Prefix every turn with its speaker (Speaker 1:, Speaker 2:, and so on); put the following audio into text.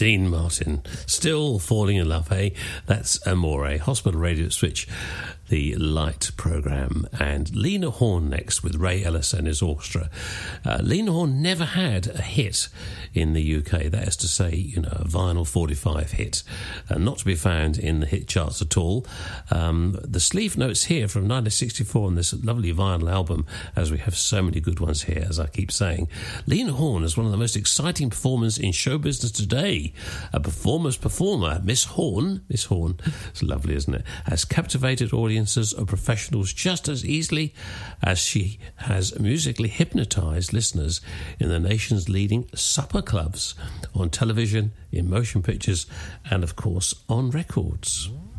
Speaker 1: Dean Martin, Still Falling in Love, hey? That's Amore, Hospital Radio Switch, the Light programme. And Lena Horne next with Ray Ellis and his orchestra. Lena Horne never had a hit in the UK, that is to say, you know, a vinyl 45 hit, not to be found in the hit charts at all. The sleeve notes here from 1964 on this lovely vinyl album, as we have so many good ones here, as I keep saying. Lena Horne is one of the most exciting performers in show business today. A performer's performer, Miss Horne, it's lovely, isn't it, has captivated audiences of professionals just as easily as she has musically hypnotised listeners in the nation's leading supper clubs, on television, in motion pictures, and of course on records.